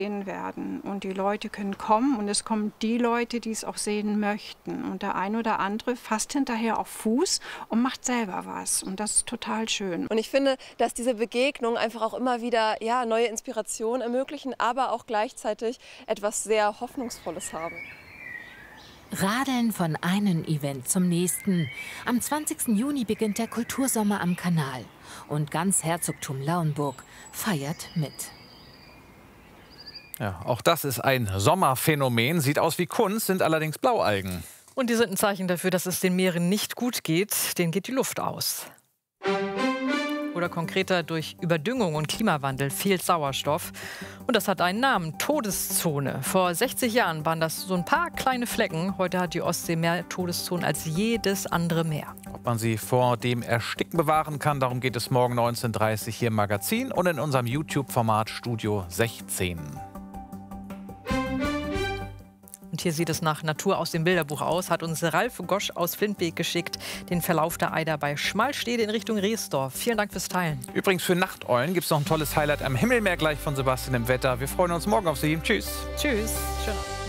werden und die Leute können kommen und es kommen die Leute, die es auch sehen möchten und der ein oder andere fasst hinterher auf Fuß und macht selber was und das ist total schön. Und ich finde, dass diese Begegnungen einfach auch immer wieder neue Inspirationen ermöglichen, aber auch gleichzeitig etwas sehr Hoffnungsvolles haben. Radeln von einem Event zum nächsten. Am 20. Juni beginnt der Kultursommer am Kanal und ganz Herzogtum Lauenburg feiert mit. Ja, auch das ist ein Sommerphänomen. Sieht aus wie Kunst, sind allerdings Blaualgen. Und die sind ein Zeichen dafür, dass es den Meeren nicht gut geht. Denen geht die Luft aus. Oder konkreter, durch Überdüngung und Klimawandel fehlt Sauerstoff. Und das hat einen Namen, Todeszone. Vor 60 Jahren waren das so ein paar kleine Flecken. Heute hat die Ostsee mehr Todeszonen als jedes andere Meer. Ob man sie vor dem Ersticken bewahren kann, darum geht es morgen 19:30 Uhr hier im Magazin und in unserem YouTube-Format Studio 16. Und hier sieht es nach Natur aus dem Bilderbuch aus, hat uns Ralf Gosch aus Flintbeek geschickt, den Verlauf der Eider bei Schmalstede in Richtung Reesdorf. Vielen Dank fürs Teilen. Übrigens für Nachteulen gibt es noch ein tolles Highlight am Himmelmeer gleich von Sebastian im Wetter. Wir freuen uns morgen auf Sie. Tschüss. Tschüss. Schön.